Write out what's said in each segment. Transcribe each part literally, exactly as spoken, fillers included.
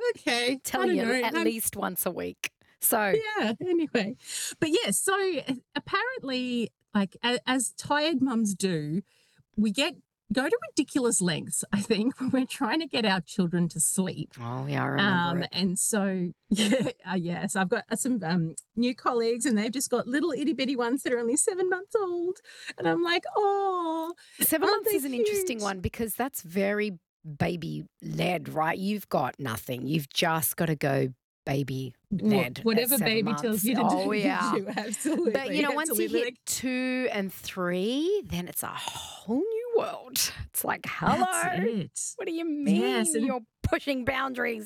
okay. Telling I you don't know. at Um, least once a week. So Yeah, anyway. But yes, so uh, apparently, like a, as tired mums do, we get go to ridiculous lengths, I think, when we're trying to get our children to sleep. oh yeah, I remember Um, it. and so, yeah, uh, yes, I've got uh, some um, new colleagues and they've just got little itty bitty ones that are only seven months old. And I'm like, oh, Seven aren't months they is an interesting cute? one because that's very baby led, right? You've got nothing. You've just got to go baby Wha- led at Whatever seven baby tells months. you to do, Oh you yeah. do. Absolutely. But you know, once you Absolutely. hit Like, two and three, then it's a whole new world. It's like, that's hello, it. what do you Yes. mean And you're pushing boundaries?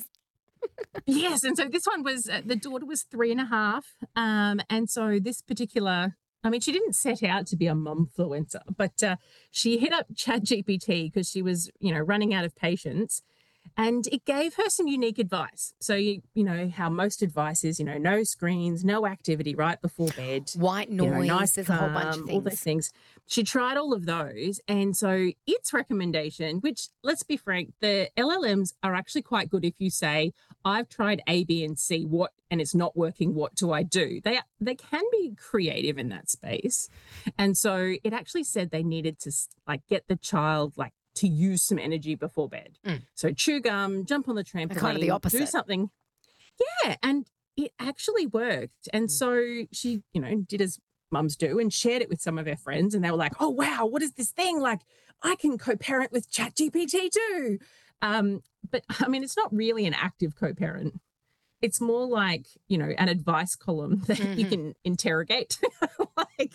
yes. And so this one was, uh, the daughter was three and a half. Um, and so this particular, I mean, she didn't set out to be a momfluencer, but uh, she hit up ChatGPT because she was, you know, running out of patience. And it gave her some unique advice. So, you, you know, how most advice is, you know, no screens, no activity right before bed, White you know, noise, nice there's a whole bunch of calm, all those things. things. She tried all of those. And so its recommendation, which let's be frank, the L L Ms are actually quite good if you say, I've tried A, B, and C, what, and it's not working, what do I do? They they can be creative in that space. And so it actually said they needed to like get the child like to use some energy before bed. Mm. So chew gum, jump on the They're trampoline, kind of the do opposite. something. Yeah, and it actually worked. And Mm. so she, you know, did as mums do and shared it with some of her friends. And they were like, oh, wow, what is this thing? Like, I can co-parent with ChatGPT too. Um, but I mean, it's not really an active co-parent. It's more like, you know, an advice column that you Mhm. can interrogate. like,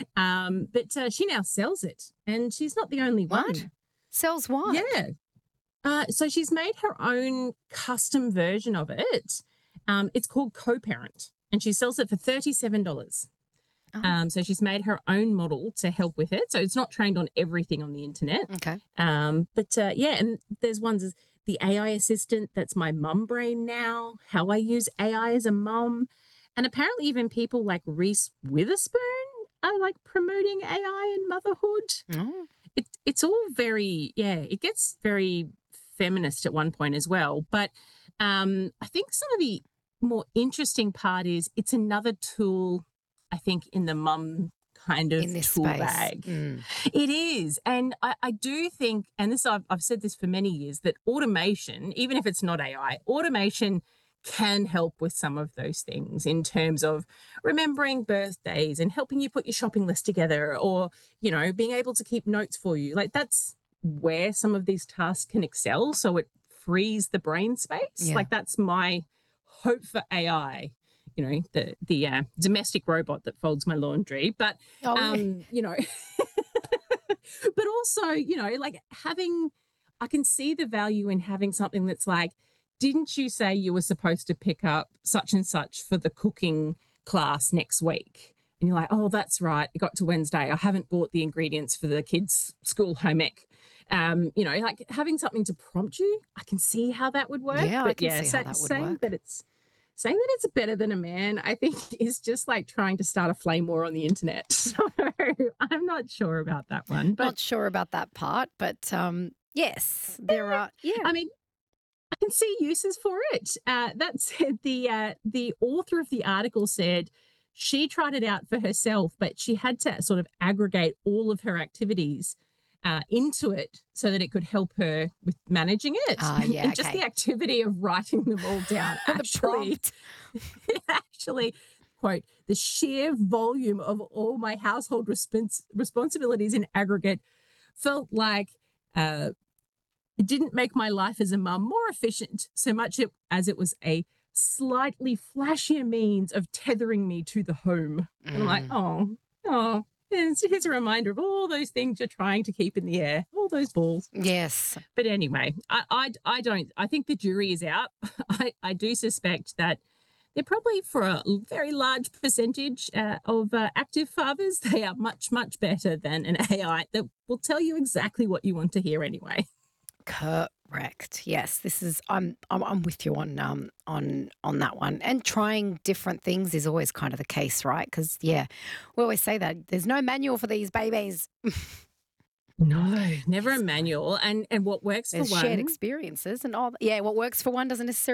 um, but uh, she now sells it and she's not the only What? one. Sells what? Yeah. Uh, so she's made her own custom version of it. Um, it's called Co-Parent, and she sells it for thirty-seven dollars. Oh. Um, so she's made her own model to help with it. So it's not trained on everything on the internet. Okay. Um, but uh, yeah, and there's ones as the A I assistant. That's my mum brain now. How I use A I as a mum, and apparently even people like Reese Witherspoon are like promoting A I and motherhood. Oh. It, it's all very, yeah, it gets very feminist at one point as well. But um, I think some of the more interesting part is it's another tool, I think, in the mum kind of In this tool space. bag. Mm. It is. And I, I do think, and this I've, I've said this for many years, that automation, even if it's not A I, automation can help with some of those things in terms of remembering birthdays and helping you put your shopping list together, or, you know, being able to keep notes for you. Like that's where some of these tasks can excel. So it frees the brain space. Yeah. Like that's my hope for A I. You know, the the uh, domestic robot that folds my laundry. But Oh, yeah. um, you know, but also, you know, like having, I can see the value in having something that's like, didn't you say you were supposed to pick up such and such for the cooking class next week? And you're like, oh, that's right. It got to Wednesday. I haven't bought the ingredients for the kids' school home ec. Um, you know, like having something to prompt you, I can see how that would work. Yeah, I but can yeah, see sa- how that would saying work. that it's saying that it's better than a man, I think is just like trying to start a flame war on the internet. So I'm not sure about that one. But Not sure about that part, but um, yes, there are. Yeah. I mean, I can see uses for it. Uh, that said, the uh, the author of the article said she tried it out for herself, but she had to sort of aggregate all of her activities uh, into it so that it could help her with managing it. Ah, and, yeah, and just okay. the activity of writing them all down The actually, prompt. actually, quote, the sheer volume of all my household respons- responsibilities in aggregate felt like uh, it didn't make my life as a mum more efficient so much it, as it was a slightly flashier means of tethering me to the home. And I'm like, Mm. oh, oh, here's, here's a reminder of all those things you're trying to keep in the air, all those balls. Yes. But anyway, I, I, I don't, I think the jury is out. I, I do suspect that they're probably, for a very large percentage uh, of uh, active fathers, they are much, much better than an A I that will tell you exactly what you want to hear anyway. Correct. Yes, this is. I'm. I'm, I'm with you on um on on that one. And trying different things is always kind of the case, right? Because yeah, we always say that there's no manual for these babies. No, never a manual. And and what works There's for shared one experiences and all. Yeah, what works for one doesn't necessarily